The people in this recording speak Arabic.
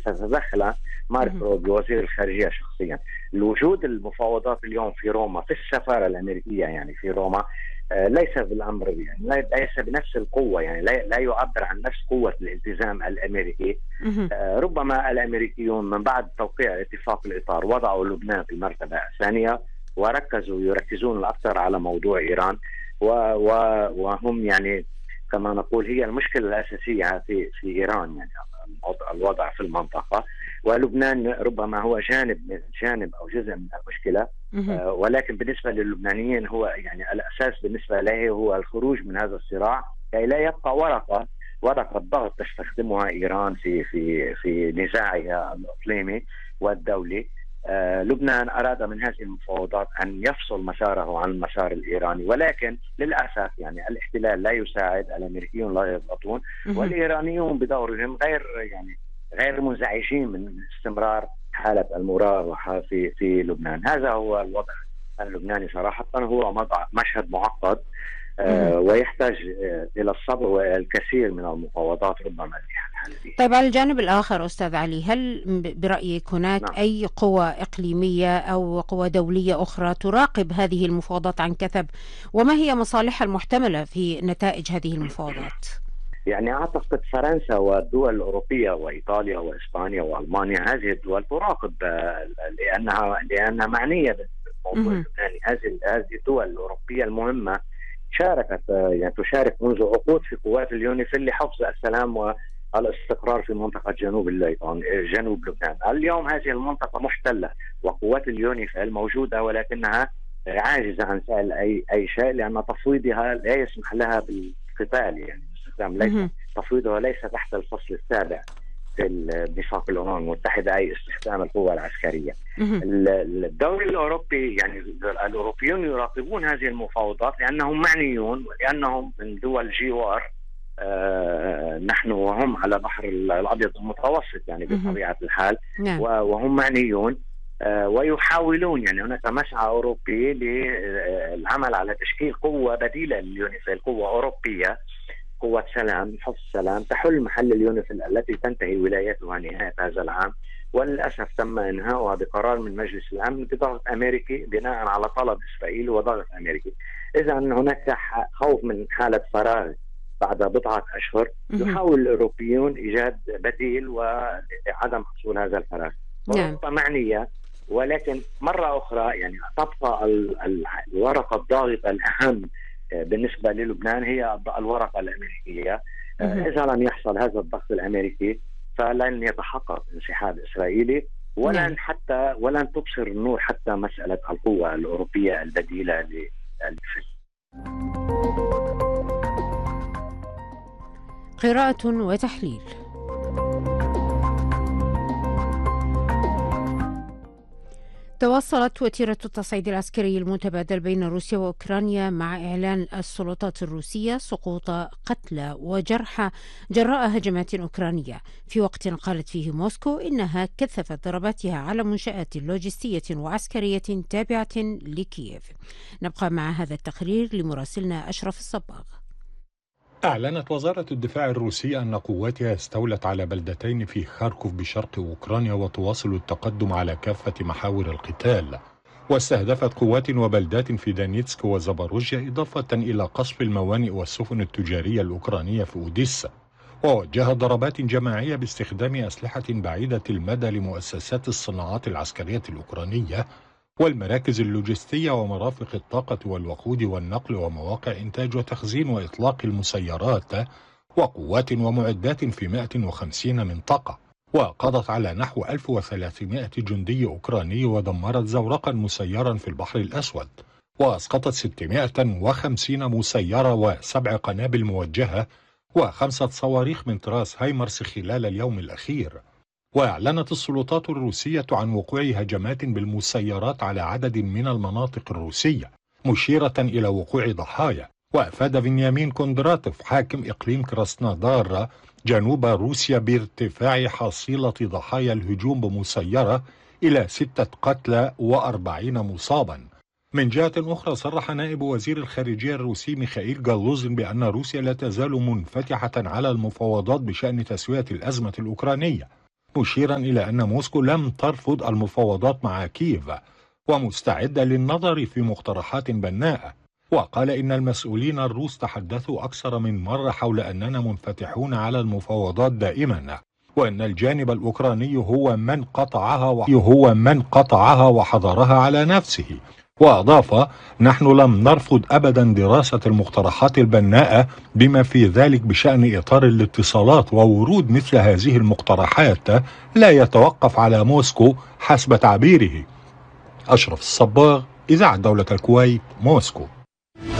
ستتدخل ماركو بوزير الخارجية شخصيا. الوجود المفاوضات اليوم في روما في السفارة الأمريكية يعني في روما ليس بالأمر يعني ليس بنفس القوة، يعني لا يعبر عن نفس قوة الالتزام الأمريكي. ربما الأمريكيون من بعد توقيع اتفاق الإطار وضعوا لبنان في المرتبة الثانية يركزون الأكثر على موضوع إيران، وهم يعني كما نقول هي المشكلة الأساسية في إيران، يعني الوضع في المنطقة، ولبنان ربما هو جانب أو جزء من المشكلة. ولكن بالنسبة للبنانيين هو يعني الأساس بالنسبة له هو الخروج من هذا الصراع كي لا يبقى ورقة ضغط تستخدمها إيران في نزاعها الإقليمي والدولي. لبنان أراد من هذه المفاوضات أن يفصل مساره عن المسار الإيراني، ولكن للأسف يعني الاحتلال لا يساعد، الأمريكيون لا يضغطون، والإيرانيون بدورهم غير منزعجين من استمرار حالة المراوحة في لبنان. هذا هو الوضع اللبناني صراحة، هو مشهد معقد ويحتاج إلى الصبر والكثير من المفاوضات ربما في الحالة دي. طيب على الجانب الآخر أستاذ علي، هل برأيك هناك أي قوى إقليمية أو قوى دولية أخرى تراقب هذه المفاوضات عن كثب، وما هي مصالحها المحتملة في نتائج هذه المفاوضات؟ يعني أعتقد فرنسا والدول الأوروبية وإيطاليا وإسبانيا وألمانيا هذه الدول تراقب لأنها معنية بالموضوع اللبناني. هذه الدول الأوروبية المهمة تشارك منذ عقود في قوات اليونيفيل لحفظ السلام والاستقرار في منطقة جنوب لبنان. اليوم هذه المنطقة محتلة وقوات اليونيفيل موجودة، ولكنها عاجزة عن فعل أي شيء لأن تفويضها لا يسمح لها بالقتال، يعني تفويضها ليس تحت الفصل السابع في الميثاق الأمم المتحدة أي استخدام القوة العسكرية. الدولي الأوروبي يعني الأوروبيون يراقبون هذه المفاوضات لأنهم معنيون، ولأنهم من دول جوار نحن وهم على بحر الأبيض المتوسط يعني بطبيعة الحال، وهم معنيون ويحاولون، يعني هناك مسعى أوروبي للعمل على تشكيل قوة بديلة لليونيفيل، قوة أوروبية، قوة سلام، حفظ سلام تحل محل اليونيفيل التي تنتهي ولايتها نهاية هذا العام، وللأسف تم إنهاؤها بقرار من مجلس الأمن بضغط أمريكي بناء على طلب إسرائيل وضغط أمريكي. إذا هناك خوف من حالة فراغ بعد بضعة أشهر، يحاول الأوروبيون إيجاد بديل وعدم حصول هذا الفراغ. أوروبا معنية، ولكن مرة أخرى يعني تبقى الورقة الضاغطة الأهم بالنسبة للبنان هي الورقة الأمريكية. إذا لم يحصل هذا الضغط الأمريكي فلن يتحقق انسحاب إسرائيلي، ولن تبصر النور حتى مسألة القوة الأوروبية البديلة للفلسطين. قراءة وتحليل. تواصلت وتيرة التصعيد العسكري المتبادل بين روسيا وأوكرانيا مع إعلان السلطات الروسية سقوط قتلى وجرحى جراء هجمات أوكرانية، في وقت قالت فيه موسكو إنها كثفت ضرباتها على منشآت لوجستية وعسكرية تابعة لكييف. نبقى مع هذا التقرير لمراسلنا أشرف الصباغ. أعلنت وزارة الدفاع الروسية أن قواتها استولت على بلدتين في خاركوف بشرق أوكرانيا وتواصل التقدم على كافة محاور القتال، واستهدفت قوات وبلدات في دانيتسك وزاباروجيا إضافة إلى قصف الموانئ والسفن التجارية الأوكرانية في أوديسا، ووجهت ضربات جماعية باستخدام أسلحة بعيدة المدى لمؤسسات الصناعات العسكرية الأوكرانية والمراكز اللوجستية ومرافق الطاقة والوقود والنقل ومواقع إنتاج وتخزين وإطلاق المسيرات وقوات ومعدات في 150 منطقة، وقضت على نحو 1300 جندي أوكراني ودمرت زورقا مسيرا في البحر الأسود، وأسقطت 650 مسيرة و7 قنابل موجهة و5 صواريخ من طراز هايمرس خلال اليوم الأخير. وأعلنت السلطات الروسية عن وقوع هجمات بالمسيرات على عدد من المناطق الروسية، مشيرة إلى وقوع ضحايا. وأفاد فينيامين كوندراتوف حاكم إقليم كراسنودار جنوب روسيا بارتفاع حصيلة ضحايا الهجوم بمسيرة إلى 6 قتلى و40 مصابا. من جهة أخرى صرح نائب وزير الخارجية الروسي ميخائيل جالوزين بأن روسيا لا تزال منفتحة على المفاوضات بشأن تسوية الأزمة الأوكرانية، مشيرا إلى أن موسكو لم ترفض المفاوضات مع كييف ومستعدة للنظر في مقترحات بناءة. وقال إن المسؤولين الروس تحدثوا أكثر من مرة حول أننا منفتحون على المفاوضات دائما، وأن الجانب الأوكراني هو من قطعها وحظرها على نفسه. وأضاف: نحن لم نرفض أبدا دراسة المقترحات البناءة بما في ذلك بشأن إطار الاتصالات، وورود مثل هذه المقترحات لا يتوقف على موسكو حسب تعبيره. أشرف الصباغ، إذاعة دولة الكويت، موسكو.